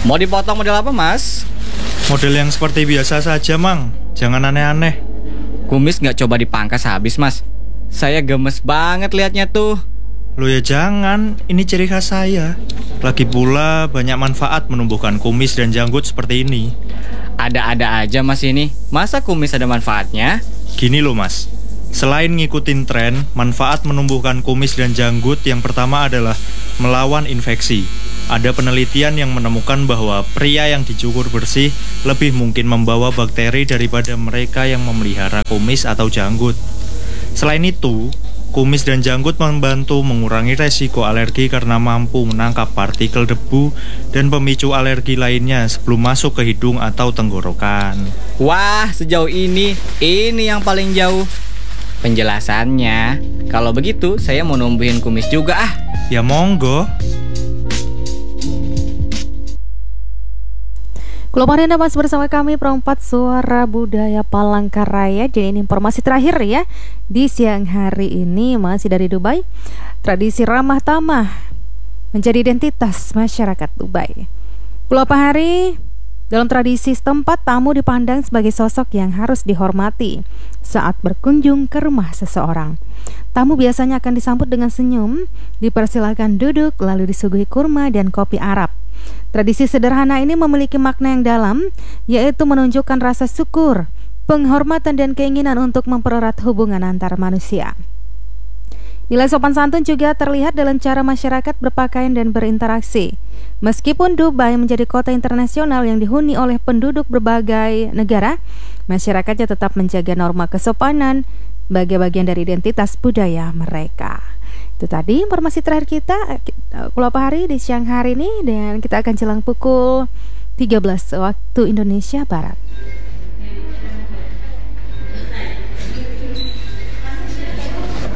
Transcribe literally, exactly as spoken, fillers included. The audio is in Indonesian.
Mau dipotong model apa, Mas? Model yang seperti biasa saja, Mang. Jangan aneh-aneh. Kumis nggak coba dipangkas habis, Mas. Saya gemes banget liatnya tuh. Loh ya jangan, ini ciri khas saya. Lagi pula banyak manfaat menumbuhkan kumis dan janggut seperti ini. Ada-ada aja, Mas, ini. Masa kumis ada manfaatnya? Gini loh, Mas. Selain ngikutin tren, manfaat menumbuhkan kumis dan janggut yang pertama adalah melawan infeksi. Ada penelitian yang menemukan bahwa pria yang dicukur bersih lebih mungkin membawa bakteri daripada mereka yang memelihara kumis atau janggut. Selain itu, kumis dan janggut membantu mengurangi resiko alergi karena mampu menangkap partikel debu dan pemicu alergi lainnya sebelum masuk ke hidung atau tenggorokan. Wah, sejauh ini, ini yang paling jauh penjelasannya. Kalau begitu, saya mau numbuhin kumis juga ah. Ya monggo. Kelompok Anda masih bersama kami Perempat Suara Budaya Palangkaraya. Jadi ini informasi terakhir ya di siang hari ini masih dari Dubai. Tradisi ramah tamah menjadi identitas masyarakat Dubai. Pulau Pahari, dalam tradisi setempat tamu dipandang sebagai sosok yang harus dihormati saat berkunjung ke rumah seseorang. Tamu biasanya akan disambut dengan senyum, dipersilakan duduk, lalu disuguhi kurma dan kopi Arab. Tradisi sederhana ini memiliki makna yang dalam, yaitu menunjukkan rasa syukur, penghormatan dan keinginan untuk mempererat hubungan antar manusia. Nilai sopan santun juga terlihat dalam cara masyarakat berpakaian dan berinteraksi. Meskipun Dubai menjadi kota internasional yang dihuni oleh penduduk berbagai negara, masyarakatnya tetap menjaga norma kesopanan sebagai bagian dari identitas budaya mereka. Itu tadi informasi terakhir kita Pulau Pahari di siang hari ini, dan kita akan jelang pukul tiga belas waktu Indonesia Barat.